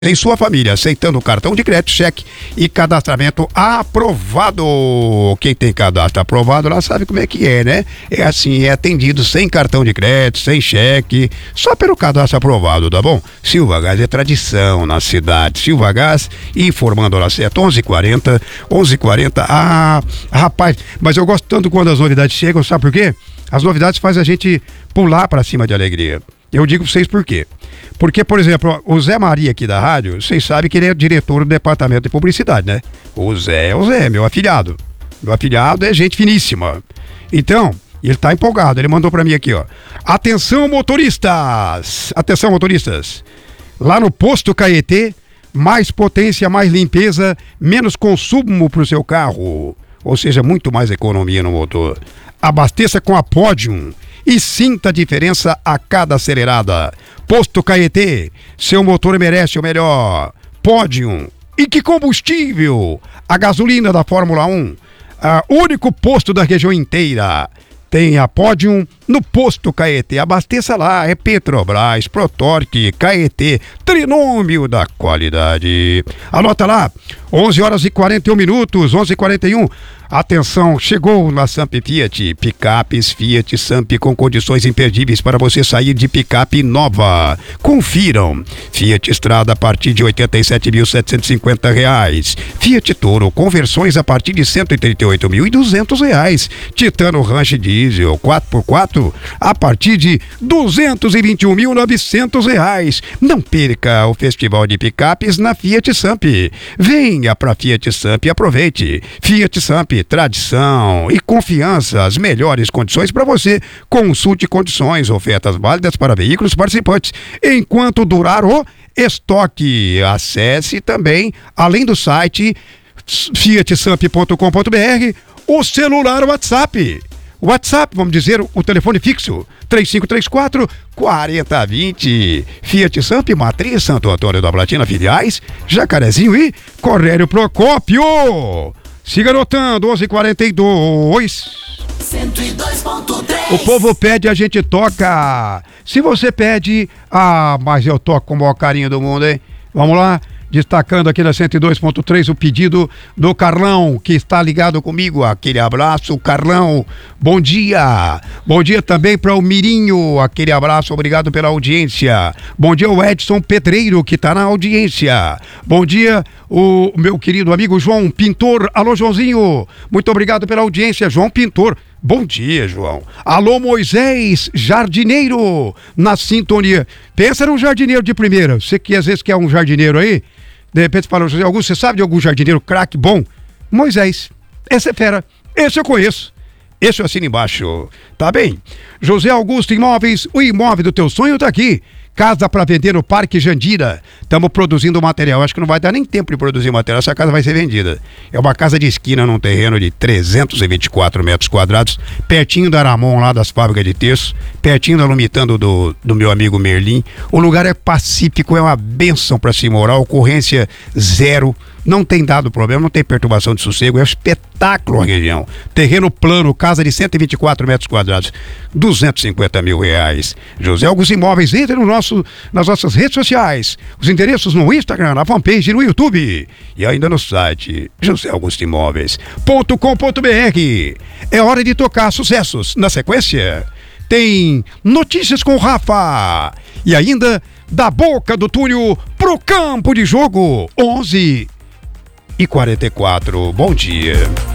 em sua família, aceitando cartão de crédito, cheque e cadastramento aprovado. Quem tem cadastro aprovado lá sabe como é que é, né? É assim, é atendido sem cartão de crédito, sem cheque, só pelo cadastro aprovado, tá bom? Silva Gás é tradição na cidade. Silva Gás, informando lá certo, 11h40. Ah, rapaz, mas eu gosto tanto quando as novidades chegam, sabe por quê? As novidades fazem a gente pular pra cima de alegria. Eu digo pra vocês por quê. Porque, por exemplo, o Zé Maria aqui da rádio, vocês sabem que ele é diretor do departamento de publicidade, né? O Zé, meu afilhado. Meu afilhado é gente finíssima. Então, ele tá empolgado, ele mandou pra mim aqui, ó. Atenção, motoristas! Atenção, motoristas! Lá no posto Caetê, mais potência, mais limpeza, menos consumo pro seu carro. Ou seja, muito mais economia no motor. Abasteça com a Podium e sinta a diferença a cada acelerada. Posto Caetê, seu motor merece o melhor. Podium. E que combustível! A gasolina da Fórmula 1. Único posto da região inteira. Tem a Podium no posto Caetê. Abasteça lá, é Petrobras, Protorque, Caetê, trinômio da qualidade. Anota lá, 11h41, 11h41. Atenção, chegou na Samp Fiat, picapes Fiat Samp com condições imperdíveis para você sair de picape nova. Confiram, Fiat Strada a partir de R$ 87.750. Fiat Toro, conversões a partir de R$ 138.200. Titano Ranch Diesel 4x4 a partir de R$ 221.900. Não perca o festival de picapes na Fiat Samp. Venha para Fiat Samp e aproveite. Fiat Samp, tradição e confiança, as melhores condições para você. Consulte condições, ofertas válidas para veículos participantes enquanto durar o estoque. Acesse também, além do site fiatsamp.com.br, o celular WhatsApp, vamos dizer, o telefone fixo 3534-4020. Fiat Samp, Matriz, Santo Antônio da Platina, filiais Jacarezinho e Cornélio Procópio. Siga anotando, 11h42. 102.3. O povo pede, a gente toca. Se você pede, mas eu toco com o maior carinho do mundo, hein? Vamos lá, destacando aqui na 102.3 o pedido do Carlão, que está ligado comigo. Aquele abraço, Carlão. Bom dia. Bom dia também para o Mirinho. Aquele abraço, obrigado pela audiência. Bom dia o Edson Pedreiro, que está na audiência. Bom dia o meu querido amigo João Pintor. Alô, Joãozinho. Muito obrigado pela audiência, João Pintor. Bom dia, João. Alô, Moisés, jardineiro, na sintonia. Pensa num jardineiro de primeira. Você que às vezes quer um jardineiro aí, de repente fala, José Augusto, você sabe de algum jardineiro craque bom? Moisés, essa é fera, esse eu conheço. Esse eu assino embaixo. Tá bem? José Augusto Imóveis, o imóvel do teu sonho tá aqui. Casa para vender no Parque Jandira. Estamos produzindo material. Acho que não vai dar nem tempo de produzir material. Essa casa vai ser vendida. É uma casa de esquina num terreno de 324 metros quadrados, pertinho da Aramon, lá das fábricas de terço, pertinho da Lumitando do meu amigo Merlin. O lugar é pacífico, é uma bênção para se morar. Ocorrência zero. Não tem dado problema, não tem perturbação de sossego, é um espetáculo a região. Terreno plano, casa de 124 metros quadrados, R$250 mil. José Augusto Imóveis, entre nas nossas redes sociais, os endereços no Instagram, na fanpage, no YouTube e ainda no site joseaugustoimóveis.com.br. É hora de tocar sucessos. Na sequência, tem Notícias com Rafa e ainda da boca do túnel pro campo de jogo, 11h44. Bom dia.